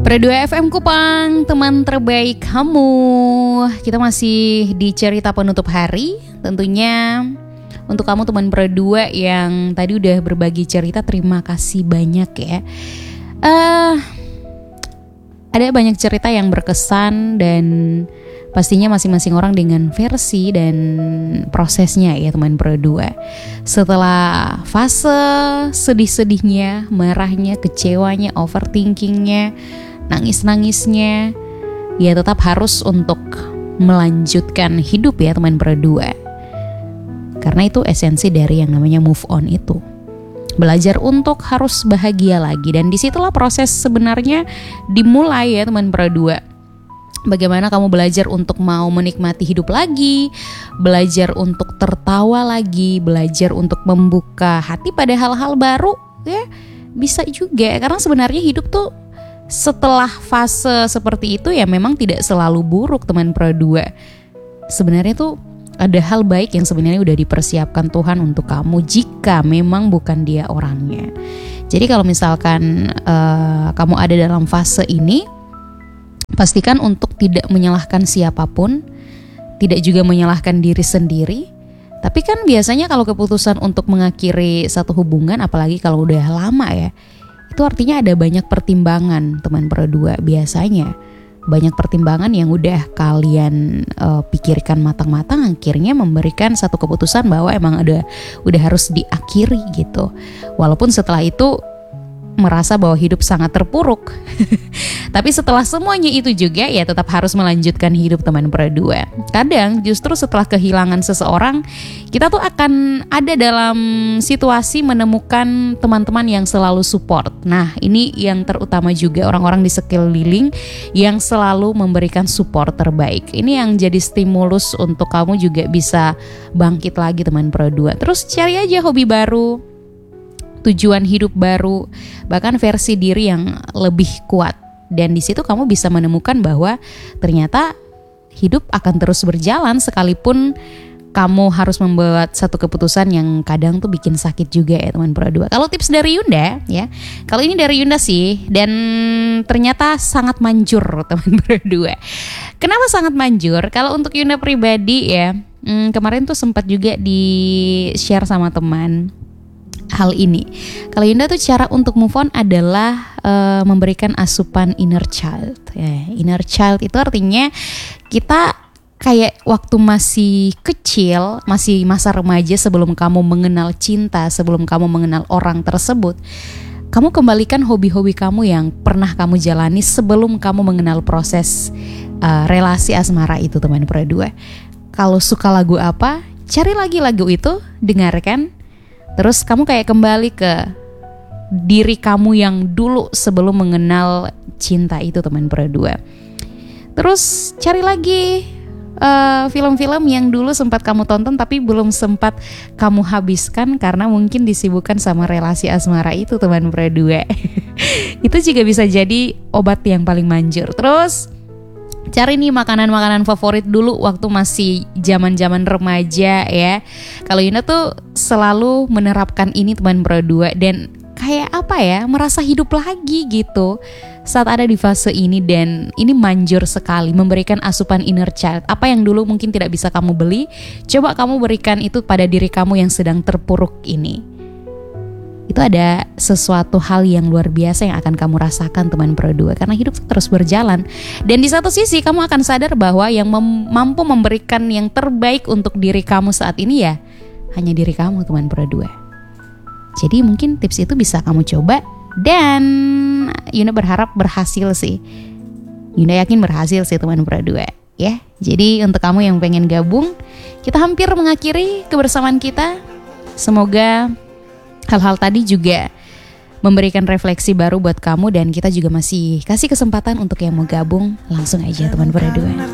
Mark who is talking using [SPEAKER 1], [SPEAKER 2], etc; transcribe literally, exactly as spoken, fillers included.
[SPEAKER 1] Berdua F M Kupang, teman terbaik kamu. Kita masih di cerita penutup hari. Tentunya untuk kamu teman berdua yang tadi udah berbagi cerita, terima kasih banyak ya. uh, Ada banyak cerita yang berkesan dan pastinya masing-masing orang dengan versi dan prosesnya ya teman berdua. Setelah fase sedih-sedihnya, marahnya, kecewanya, overthinkingnya, nangis-nangisnya, ya tetap harus untuk melanjutkan hidup ya teman berdua. Karena itu esensi dari yang namanya move on itu. Belajar untuk harus bahagia lagi, dan disitulah proses sebenarnya dimulai ya teman berdua. Bagaimana kamu belajar untuk mau menikmati hidup lagi, belajar untuk tertawa lagi, belajar untuk membuka hati pada hal-hal baru ya, bisa juga. Karena sebenarnya hidup tuh setelah fase seperti itu ya memang tidak selalu buruk teman berdua. Sebenarnya tuh ada hal baik yang sebenarnya udah dipersiapkan Tuhan untuk kamu jika memang bukan dia orangnya. Jadi kalau misalkan uh, kamu ada dalam fase ini, pastikan untuk tidak menyalahkan siapapun, tidak juga menyalahkan diri sendiri. Tapi kan biasanya kalau keputusan untuk mengakhiri satu hubungan, apalagi kalau udah lama ya, itu artinya ada banyak pertimbangan teman berdua. Biasanya banyak pertimbangan yang udah kalian uh, pikirkan matang-matang, akhirnya memberikan satu keputusan bahwa emang ada udah harus diakhiri gitu. Walaupun setelah itu merasa bahwa hidup sangat terpuruk. Tapi setelah semuanya itu juga ya tetap harus melanjutkan hidup teman berdua. Kadang justru setelah kehilangan seseorang, kita tuh akan ada dalam situasi menemukan teman-teman yang selalu support. Nah ini yang terutama juga, orang-orang di sekeliling yang selalu memberikan support terbaik. Ini yang jadi stimulus untuk kamu juga bisa bangkit lagi teman berdua. Terus cari aja hobi baru, tujuan hidup baru, bahkan versi diri yang lebih kuat. Dan di situ kamu bisa menemukan bahwa ternyata hidup akan terus berjalan sekalipun kamu harus membuat satu keputusan yang kadang tuh bikin sakit juga ya teman berdua. Kalau tips dari Yunda ya, kalau ini dari Yunda sih, dan ternyata sangat manjur teman berdua. Kenapa sangat manjur? Kalau untuk Yunda pribadi ya, hmm, kemarin tuh sempat juga di share sama teman hal ini. Kalau Yunda tuh cara untuk move on adalah uh, memberikan asupan inner child. Ya, inner child itu artinya kita kayak waktu masih kecil, masih masa remaja, sebelum kamu mengenal cinta, sebelum kamu mengenal orang tersebut, kamu kembalikan hobi-hobi kamu yang pernah kamu jalani sebelum kamu mengenal proses uh, relasi asmara itu teman berdua. Kalau suka lagu apa, cari lagi lagu itu, dengarkan. Terus kamu kayak kembali ke diri kamu yang dulu sebelum mengenal cinta itu teman berdua. Terus cari lagi uh, film-film yang dulu sempat kamu tonton tapi belum sempat kamu habiskan karena mungkin disibukkan sama relasi asmara itu teman berdua. Itu juga bisa jadi obat yang paling manjur. Terus cari nih makanan-makanan favorit dulu waktu masih zaman-zaman remaja ya. Kalau Yunda tuh selalu menerapkan ini teman berdua, dan kayak apa ya, merasa hidup lagi gitu saat ada di fase ini. Dan ini manjur sekali, memberikan asupan inner child. Apa yang dulu mungkin tidak bisa kamu beli, coba kamu berikan itu pada diri kamu yang sedang terpuruk ini. Itu ada sesuatu hal yang luar biasa yang akan kamu rasakan teman berdua, karena hidup terus berjalan. Dan di satu sisi kamu akan sadar bahwa yang mem- mampu memberikan yang terbaik untuk diri kamu saat ini ya hanya diri kamu teman berdua. Jadi mungkin tips itu bisa kamu coba, dan Yunda berharap berhasil sih. Yunda yakin berhasil sih teman berdua ya. Jadi untuk kamu yang pengen gabung, kita hampir mengakhiri kebersamaan kita. Semoga hal-hal tadi juga memberikan refleksi baru buat kamu, dan kita juga masih kasih kesempatan untuk yang mau gabung, langsung aja teman berdua.